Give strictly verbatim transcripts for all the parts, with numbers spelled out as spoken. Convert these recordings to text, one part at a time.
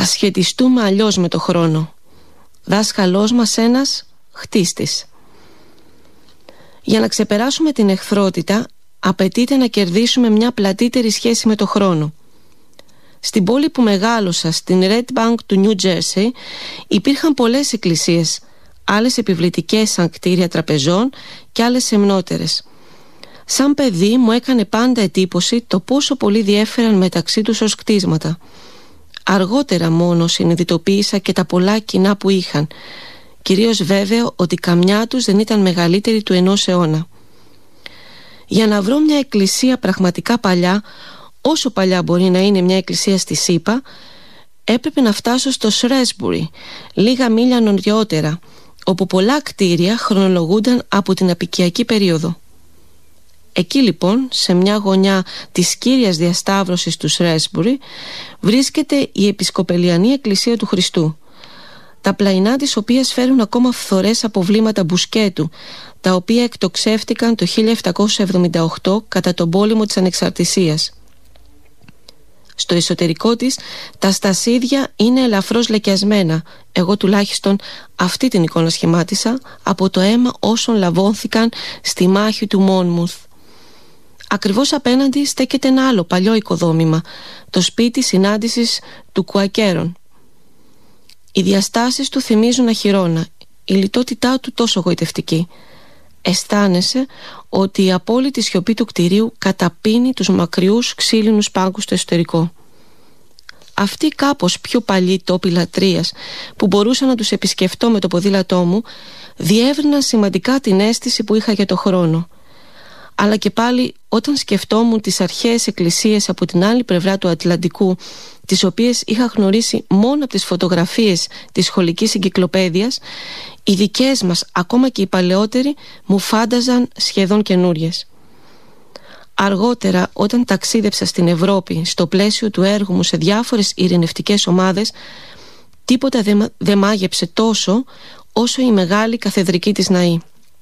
Ας σχετιστούμε αλλιώς με το χρόνο. Δάσκαλός μας ένας χτίστης. Για να ξεπεράσουμε την εχθρότητα, απαιτείται να κερδίσουμε μια πλατύτερη σχέση με το χρόνο. Στην πόλη που μεγάλωσα, στην Red Bank του New Jersey, υπήρχαν πολλές εκκλησίες, άλλες επιβλητικές σαν κτίρια τραπεζών και άλλες σεμνότερες. Σαν παιδί μου έκανε πάντα εντύπωση το πόσο πολύ διέφεραν μεταξύ τους ως κτίσματα. Αργότερα μόνο συνειδητοποίησα και τα πολλά κοινά που είχαν, κυρίως βέβαιο ότι καμιά τους δεν ήταν μεγαλύτερη του ενός αιώνα. Για να βρω μια εκκλησία πραγματικά παλιά, όσο παλιά μπορεί να είναι μια εκκλησία στη ΣΥΠΑ, έπρεπε να φτάσω στο Shrewsbury, λίγα μίλια νοτιότερα, όπου πολλά κτίρια χρονολογούνταν από την απικιακή περίοδο. Εκεί λοιπόν, σε μια γωνιά της κύριας διασταύρωσης του Shrewsbury, βρίσκεται η Επισκοπελιανή Εκκλησία του Χριστού, τα πλαϊνά της οποίας φέρουν ακόμα φθορές αποβλήματα μπουσκέτου, τα οποία εκτοξεύτηκαν το χίλια επτακόσια εβδομήντα οκτώ κατά τον πόλεμο της Ανεξαρτησίας. Στο εσωτερικό της τα στασίδια είναι ελαφρώς λεκιασμένα. Εγώ τουλάχιστον αυτή την εικόνα σχημάτισα από το αίμα όσων λαβώθηκαν στη μάχη του Μόνμουθ. Ακριβώς απέναντι στέκεται ένα άλλο παλιό οικοδόμημα, το σπίτι συνάντησης του Κουακέρων. Οι διαστάσεις του θυμίζουν αχυρώνα, η λιτότητά του τόσο γοητευτική. Αισθάνεσαι ότι η απόλυτη σιωπή του κτηρίου καταπίνει τους μακριούς ξύλινους πάγκους στο εσωτερικό. Αυτοί κάπως πιο παλιοί τόποι λατρείας που μπορούσα να τους επισκεφτώ με το ποδήλατό μου διεύρυναν σημαντικά την αίσθηση που είχα για το χρόνο. Αλλά και πάλι όταν σκεφτόμουν τις αρχαίες εκκλησίες από την άλλη πλευρά του Ατλαντικού, τις οποίες είχα γνωρίσει μόνο από τις φωτογραφίες της σχολικής εγκυκλοπαίδειας, οι δικές μας, ακόμα και οι παλαιότεροι, μου φάνταζαν σχεδόν καινούριες. Αργότερα, όταν ταξίδεψα στην Ευρώπη στο πλαίσιο του έργου μου σε διάφορες ειρηνευτικές ομάδες, τίποτα δεν δε μάγεψε τόσο όσο η μεγάλη καθεδρική της Ναή.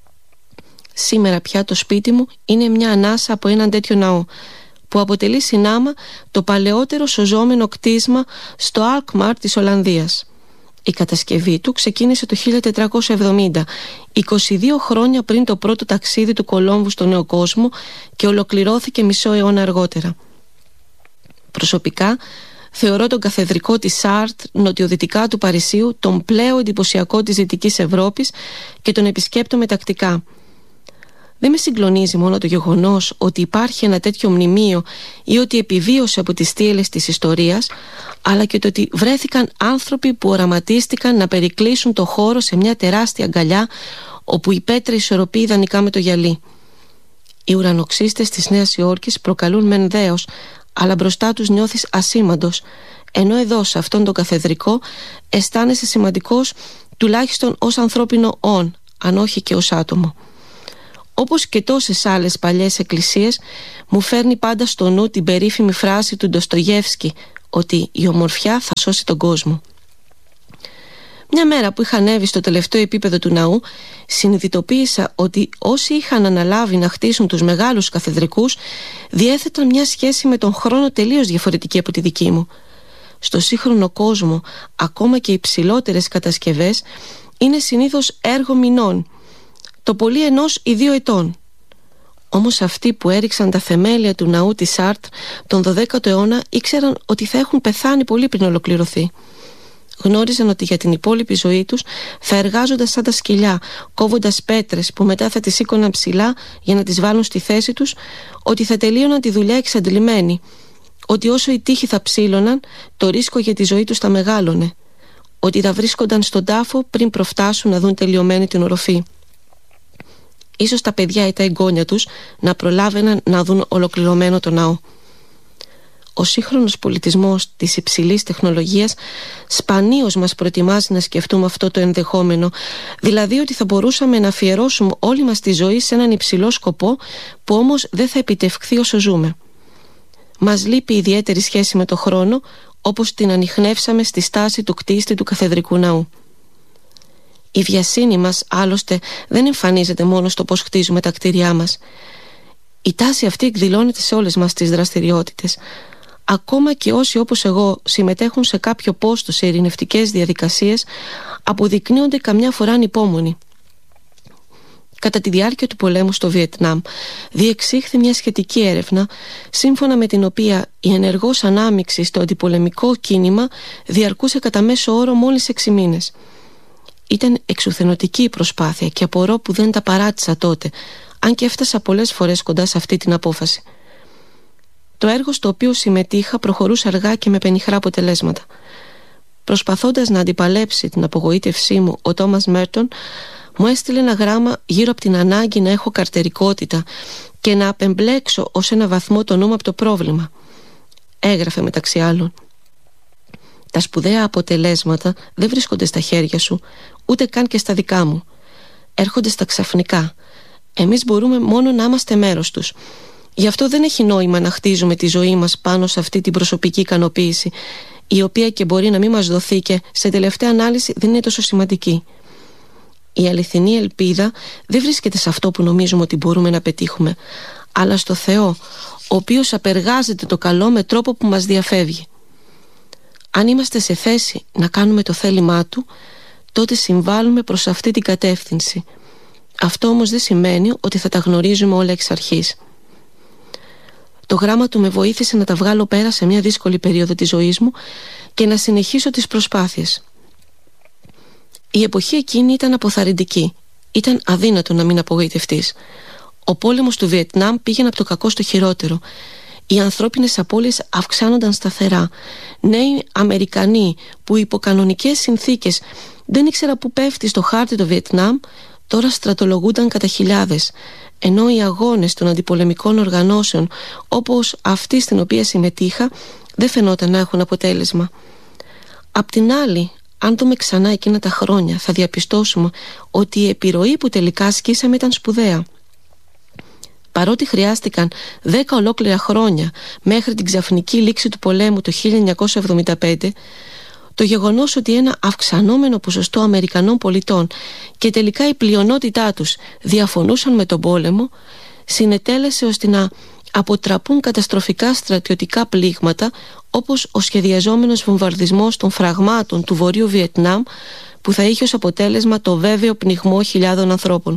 Σήμερα πια το σπίτι μου είναι μια ανάσα από έναν τέτοιο ναό, που αποτελεί συνάμα το παλαιότερο σωζόμενο κτίσμα στο Alkmaar της Ολλανδίας. Η κατασκευή του ξεκίνησε το χίλια τετρακόσια εβδομήντα, είκοσι δύο χρόνια πριν το πρώτο ταξίδι του Κολόμβου στο Νέο Κόσμο, και ολοκληρώθηκε μισό αιώνα αργότερα. Προσωπικά θεωρώ τον καθεδρικό της Σάρτρ νοτιοδυτικά του Παρισίου τον πλέον εντυπωσιακό της Δυτικής Ευρώπης και τον επισκέπτομαι τακτικά. Δεν με συγκλονίζει μόνο το γεγονός ότι υπάρχει ένα τέτοιο μνημείο ή ότι επιβίωσε από τις στήλες της ιστορίας, αλλά και το ότι βρέθηκαν άνθρωποι που οραματίστηκαν να περικλείσουν το χώρο σε μια τεράστια αγκαλιά όπου η πέτρα ισορροπεί ιδανικά με το γυαλί. Οι ουρανοξύστες της Νέας Υόρκης προκαλούν μεν δέος, αλλά μπροστά τους νιώθεις ασήμαντος, ενώ εδώ σε αυτόν τον καθεδρικό αισθάνεσαι σημαντικός τουλάχιστον ως ανθρώπινο όν, αν όχι και ως άτομο. Όπως και τόσες άλλες παλιές εκκλησίες, μου φέρνει πάντα στο νου την περίφημη φράση του Ντοστογεύσκη ότι η ομορφιά θα σώσει τον κόσμο. Μια μέρα που είχα ανέβει στο τελευταίο επίπεδο του ναού, συνειδητοποίησα ότι όσοι είχαν αναλάβει να χτίσουν τους μεγάλους καθεδρικούς διέθεταν μια σχέση με τον χρόνο τελείως διαφορετική από τη δική μου. Στο σύγχρονο κόσμο, ακόμα και οι υψηλότερες κατασκευές είναι συνήθως έργο μηνών, το πολύ ενός ή δύο ετών. Όμως αυτοί που έριξαν τα θεμέλια του ναού της Σάρτρ τον δωδέκατο αιώνα ήξεραν ότι θα έχουν πεθάνει πολύ πριν ολοκληρωθεί. Γνώριζαν ότι για την υπόλοιπη ζωή τους θα εργάζονταν σαν τα σκυλιά, κόβοντας πέτρες που μετά θα τις σήκωναν ψηλά για να τις βάλουν στη θέση τους, ότι θα τελείωναν τη δουλειά εξαντλημένοι, ότι όσο οι τείχοι θα ψήλωναν, το ρίσκο για τη ζωή τους θα μεγάλωνε, ότι θα βρίσκονταν στον τάφο πριν προφτάσουν να δουν τελειωμένη την οροφή. Ίσως τα παιδιά ή τα εγγόνια τους να προλάβαιναν να δουν ολοκληρωμένο το ναό. Ο σύγχρονος πολιτισμός της υψηλής τεχνολογίας σπανίως μας προετοιμάζει να σκεφτούμε αυτό το ενδεχόμενο, δηλαδή ότι θα μπορούσαμε να αφιερώσουμε όλη μας τη ζωή σε έναν υψηλό σκοπό που όμως δεν θα επιτευχθεί όσο ζούμε. Μας λείπει ιδιαίτερη σχέση με το χρόνο, όπως την ανιχνεύσαμε στη στάση του κτίστη του καθεδρικού ναού. Η βιασύνη μας άλλωστε δεν εμφανίζεται μόνο στο πώς χτίζουμε τα κτίρια μας. Η τάση αυτή εκδηλώνεται σε όλες μας τις δραστηριότητες. ακόμα και όσοι όπως εγώ συμμετέχουν σε κάποιο πόστο σε ειρηνευτικές διαδικασίες, αποδεικνύονται καμιά φορά ανυπόμονοι. Κατά τη διάρκεια του πολέμου στο Βιετνάμ διεξήχθη μια σχετική έρευνα, σύμφωνα με την οποία η ενεργός ανάμειξη στο αντιπολεμικό κίνημα διαρκούσε κατά μέσο όρο μόλις έξι μήνες. Ήταν εξουθενωτική η προσπάθεια και απορώ που δεν τα παράτησα τότε, αν και έφτασα πολλές φορές κοντά σε αυτή την απόφαση. Το έργο στο οποίο συμμετείχα προχωρούσε αργά και με πενιχρά αποτελέσματα. Προσπαθώντας να αντιπαλέψει την απογοήτευσή μου, ο Τόμας Μέρτον μου έστειλε ένα γράμμα γύρω από την ανάγκη να έχω καρτερικότητα και να απεμπλέξω ως ένα βαθμό το νου μου από το πρόβλημα. Έγραφε μεταξύ άλλων: «Τα σπουδαία αποτελέσματα δεν βρίσκονται στα χέρια σου, ούτε καν και στα δικά μου. Έρχονται στα ξαφνικά. Εμείς μπορούμε μόνο να είμαστε μέρος τους. Γι' αυτό δεν έχει νόημα να χτίζουμε τη ζωή μας πάνω σε αυτή την προσωπική ικανοποίηση, η οποία και μπορεί να μην μας δοθεί και σε τελευταία ανάλυση δεν είναι τόσο σημαντική. Η αληθινή ελπίδα δεν βρίσκεται σε αυτό που νομίζουμε ότι μπορούμε να πετύχουμε, αλλά στο Θεό, ο οποίος απεργάζεται το καλό με τρόπο που μας διαφεύγει. Αν είμαστε σε θέση να κάνουμε το θέλημά Του, τότε συμβάλλουμε προς αυτή την κατεύθυνση. Αυτό όμως δεν σημαίνει ότι θα τα γνωρίζουμε όλα εξ αρχής». Το γράμμα του με βοήθησε να τα βγάλω πέρα σε μια δύσκολη περίοδο της ζωής μου και να συνεχίσω τις προσπάθειες. Η εποχή εκείνη ήταν αποθαρρυντική. Ήταν αδύνατο να μην απογοητευτείς. Ο πόλεμος του Βιετνάμ πήγαινε από το κακό στο χειρότερο. Οι ανθρώπινες απώλειες αυξάνονταν σταθερά. Νέοι Αμερικανοί που υπό κανονικές συνθήκες δεν ήξερα που πέφτει στο χάρτη το Βιετνάμ, τώρα στρατολογούνταν κατά χιλιάδες, ενώ οι αγώνες των αντιπολεμικών οργανώσεων όπως αυτή στην οποία συμμετείχα δεν φαινόταν να έχουν αποτέλεσμα. Απ' την άλλη, αν δούμε ξανά εκείνα τα χρόνια, θα διαπιστώσουμε ότι η επιρροή που τελικά ασκήσαμε ήταν σπουδαία. Παρότι χρειάστηκαν δέκα ολόκληρα χρόνια μέχρι την ξαφνική λήξη του πολέμου το χίλια εννιακόσια εβδομήντα πέντε, το γεγονός ότι ένα αυξανόμενο ποσοστό Αμερικανών πολιτών και τελικά η πλειονότητά τους διαφωνούσαν με τον πόλεμο συνετέλεσε ώστε να αποτραπούν καταστροφικά στρατιωτικά πλήγματα όπως ο σχεδιαζόμενος βομβαρδισμός των φραγμάτων του Βορείου Βιετνάμ, που θα είχε ως αποτέλεσμα το βέβαιο πνιγμό χιλιάδων ανθρώπων.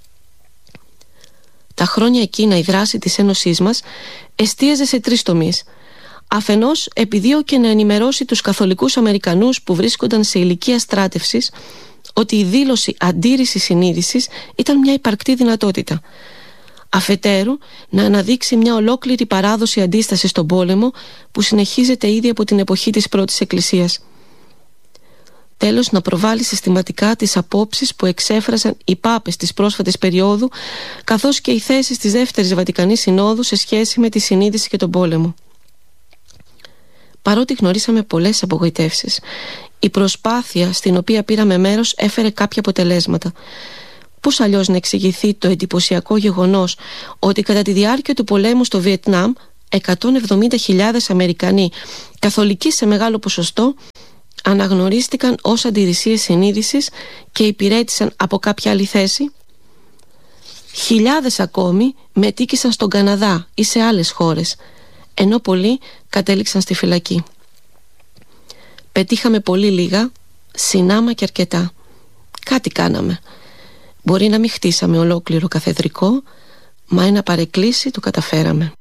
Τα χρόνια εκείνα η δράση της Ένωσής μας εστίαζε σε τρεις τομείς. Αφενός επιδίωκε να ενημερώσει τους καθολικούς Αμερικανούς που βρίσκονταν σε ηλικία στράτευσης ότι η δήλωση αντίρρησης συνείδησης ήταν μια υπαρκτή δυνατότητα. Αφετέρου, να αναδείξει μια ολόκληρη παράδοση αντίστασης στον πόλεμο που συνεχίζεται ήδη από την εποχή της Πρώτης Εκκλησίας. Τέλος, να προβάλλει συστηματικά τις απόψεις που εξέφρασαν οι πάπες της πρόσφατης περίοδου, καθώς και οι θέσεις της Δεύτερης Βατικανής Συνόδου σε σχέση με τη συνείδηση και τον πόλεμο. Παρότι γνωρίσαμε πολλές απογοητεύσεις, η προσπάθεια στην οποία πήραμε μέρος έφερε κάποια αποτελέσματα. Πώς αλλιώς να εξηγηθεί το εντυπωσιακό γεγονός ότι κατά τη διάρκεια του πολέμου στο Βιετνάμ εκατόν εβδομήντα χιλιάδες Αμερικανοί, καθολικοί σε μεγάλο ποσοστό, αναγνωρίστηκαν ως αντιρρησίες συνείδησης και υπηρέτησαν από κάποια άλλη θέση. Χιλιάδες ακόμη μετήκησαν στον Καναδά ή σε άλλες χώρες, ενώ πολλοί κατέληξαν στη φυλακή. Πετύχαμε πολύ λίγα, συνάμα και αρκετά. Κάτι κάναμε. Μπορεί να μην χτίσαμε ολόκληρο καθεδρικό, μα ένα παρεκκλήσι το καταφέραμε.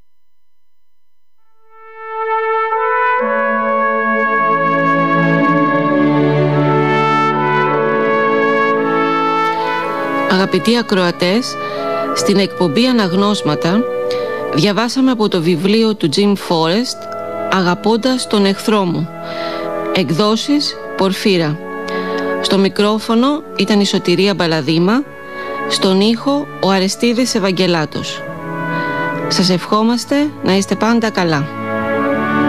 Αγαπητοί ακροατές, στην εκπομπή Αναγνώσματα διαβάσαμε από το βιβλίο του Jim Forrest «Αγαπώντας τον εχθρό μου», εκδόσεις Πορφύρα. Στο μικρόφωνο ήταν η Σωτηρία Μπαλαδήμα, στον ήχο ο Αρεστίδης Ευαγγελάτος. Σας ευχόμαστε να είστε πάντα καλά.